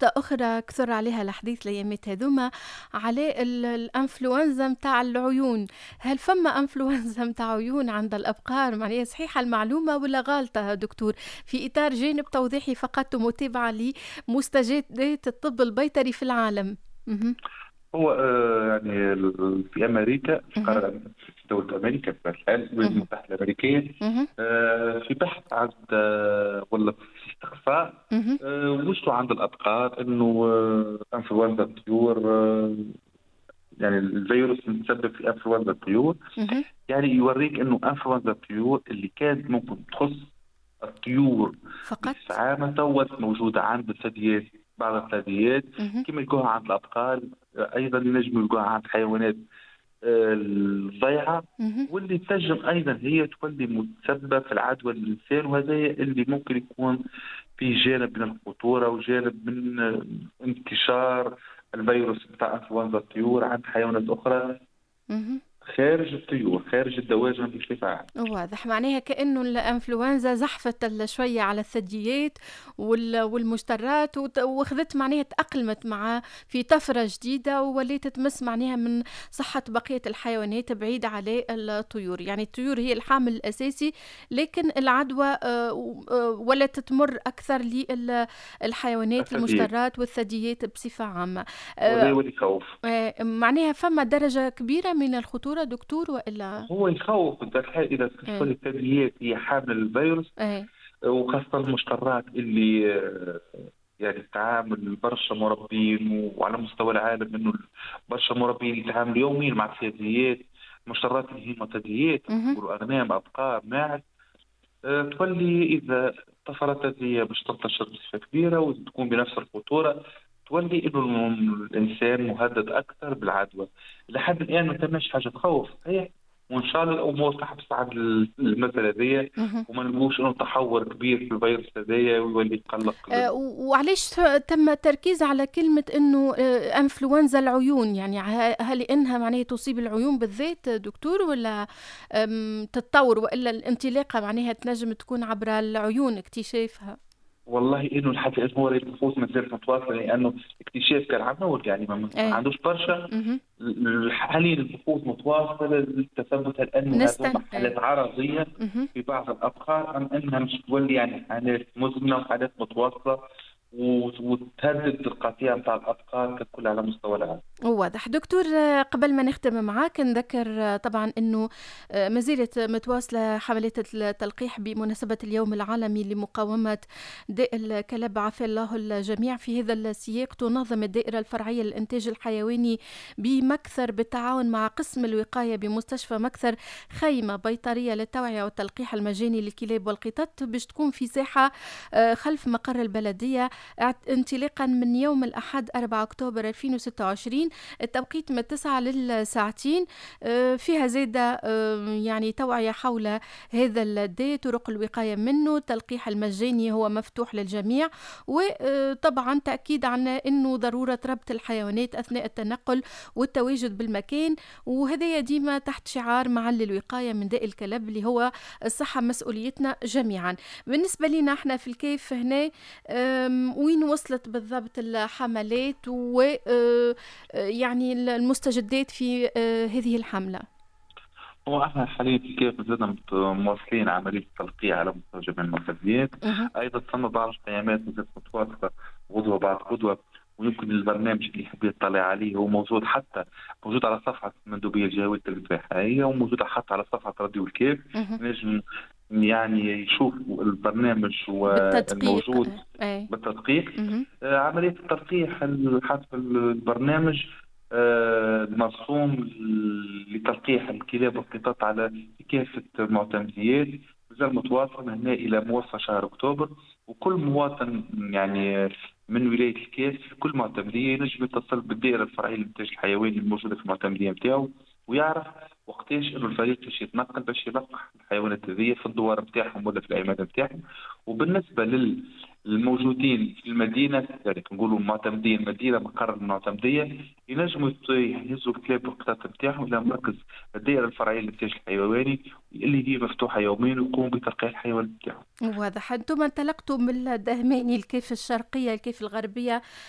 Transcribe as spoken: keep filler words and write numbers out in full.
نقطة أخرى كثر عليها الحديث الأيامات هذوما على ال- الأنفلونزا متاع العيون. هل فما أنفلونزا متاع عيون عند الأبقار؟ معناها صحيحة المعلومة ولا غالطة دكتور؟ في إطار جانب توضيحي فقط ومتابعة لمستجدات الطب البيطري في العالم. مهم. هو آه، يعني ال- في امريكا، في مهم. قاره في دوله امريكا، في الحال الولايات مهم. المتحده الامريكيه، مهم. آه، في بحث عن آه، ولا في استقصاء، مهم. آه، وجدوا عند الابقار انه آه، انفلونزا الطيور، آه، يعني الفيروس المتسبب في انفلونزا الطيور، مهم. يعني يوريك انه انفلونزا الطيور اللي كانت ممكن تخص الطيور بصفة فقط. عامة توت موجودة عند الثدييات، بعض الثدييات مهم. كما يلقوها عند الأبقار، أيضا ينجموا يلقوها عند حيوانات آه، الضيعة، مهم. واللي تنجم أيضا هي تولي متسببة في العدوى للإنسان، وهذا اللي ممكن يكون في جانب من الخطورة وجانب من آه، انتشار الفيروس بتاع انفلونزا الطيور عند حيوانات أخرى مهم. خارج الطيور، خارج الدواجن بصفة عامة. واضح، معناها كأنه الانفلونزا زحفت ال- شوية على الثدييات وال- والمجترات وت- واخذت معناها تأقلمت مع في طفرة جديدة ووليت تمس معناها من صحة بقية الحيوانات بعيد على الطيور. يعني الطيور هي الحامل الأساسي، لكن العدوى آه، و- آه، ولت تمر أكثر للحيوانات الثدييات، المجترات والثدييات بصفة عامة. وهذا آه، هو اللي يخوف. آه، معناها فما درجة كبيرة من الخطورة دكتور وإلا؟ هو يخوف بالحال إذا ايه. تكون الثدييات هي حامل الفيروس، ايه. وخاصة المجترات اللي آه، يعني تعامل برشا مربين، وعلى مستوى العالم انه برشا مربين يتعاملوا يوميا مع الثدييات، المجترات اللي هي ثدييات، مهم. نقولوا اغنام، ابقار، ماعز، آه، تولي اذا طفرت الثدييه باش تنتشر بصفه كبيره وتكون بنفس الخطوره، تولي انه الانسان مهدد اكثر بالعدوى. لحد الان ما تمش حاجه تخوف هي، وان شاء الله الامور تحبس على المساله هذيا، مهم. وما نلقوش انه تحور كبير في الفيروس هذايا ويولي يقلق. آه، و- وعليش ت- تم التركيز على كلمة إنه آه، أنفلونزا العيون؟ يعني ه- هل إنها معناها تصيب العيون بالذات دكتور، ولا أم، تتطور، وإلا الانطلاقة معناها تنجم تكون عبر العيون اكتشافها؟ والله انه لحد الان هو البحوث ما زالت متواصله، لانه اكتشاف كان عم نقول يعني ما ما ايه. عندوش برشا. مهم. حاليا البحوث متواصله للتثبت هل انه هذوما نستن ايه. حالات عرضيه مهم. في بعض الابقار، ام انها مش تولي يعني حالات مزمنه وحالات متواصله و- وتهدد القطيع نتاع الابقار ككل على مستوى العالم. واضح دكتور. آه، قبل ما نختم معاك نذكر آه، طبعا انه آه، ما زالت متواصله حملات التلقيح بمناسبه اليوم العالمي لمقاومه داء الكلاب، عافى الله الجميع. في هذا السياق تنظم الدائره الفرعيه للانتاج الحيواني بمكثر بالتعاون مع قسم الوقايه بمستشفى مكثر خيمه بيطريه للتوعيه والتلقيح المجاني للكلاب والقطط، باش تكون في ساحه آه، خلف مقر البلديه اعت- انطلاقا من يوم الأحد أربعة أكتوبر ألفين وستة وعشرين، التوقيت من التسعة للساعتين. آه، فيها زادة آه، يعني توعية حول هذا الداء، طرق الوقاية منه، التلقيح المجاني هو مفتوح للجميع، وطبعا تأكيد عن أنه ضرورة ربط الحيوانات أثناء التنقل والتواجد بالمكان، وهذا ديما تحت شعار معل الوقاية من داء الكلب اللي هو الصحة مسؤوليتنا جميعا. بالنسبة لنا احنا في الكيف هنا، أم، وين وصلت بالضبط الحملات و أه، يعني المستجدات في أه، هذه الحملة؟ هو احنا حاليا كيف زدنا مت- مواصلين عمليه التلقيح على مستوى جميع المركزيات. مهم. ايضا ثم بعض القيامات مازالت متواصله غدوه بعد غدوه، ويمكن البرنامج اللي يحب يطلع عليه هو موجود، حتى موجود على صفحه المندوبيه الجهويه التلفزيونيه الحقيقيه، وموجود حتى على صفحه راديو الكيف. مهم. نجم يعني يشوف البرنامج بالتدقيق. والموجود اي. بالتدقيق. مهم. آه، عملية التلقيح ال- حسب البرنامج آه، مرسوم لتلقيح الكلاب والقطط على كافة المعتمديات، مازال متواصل من هنا إلى موسط شهر أكتوبر. وكل مواطن يعني من ولاية الكاس في كل معتمدية ينجم يتصل بالدائرة الفرعية للإنتاج الحيواني الموجودة في المعتمدية نتاعو، ويعرف وقتاش انه الفريق باش يتنقل باش يلقح الحيوانات هذيا في الدوار نتاعهم ولا في الاعمده نتاعهم. وبالنسبه لل الموجودين في المدينه، يعني نقولوا معتمدين المدينه مقر المعتمديه، ينجموا يت- يهزوا الكلاب والقطط نتاعهم الى مركز الدائره الفرعيه للانتاج الحيواني اللي هي مفتوحه يوميا، ويقوموا بتلقيح الحيوانات نتاعهم. واضح. انتم انطلقتوا من الدهماني، الكيف الشرقية، الكيف الغربية،